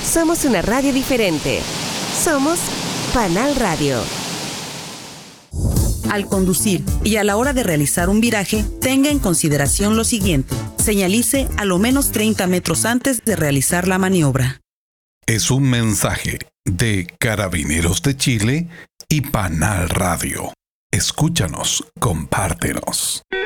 Somos una radio diferente. Somos Panal Radio. Al conducir y a la hora de realizar un viraje, tenga en consideración lo siguiente. Señalice a lo menos 30 metros antes de realizar la maniobra. Es un mensaje de Carabineros de Chile y Panal Radio. Escúchanos, compártenos.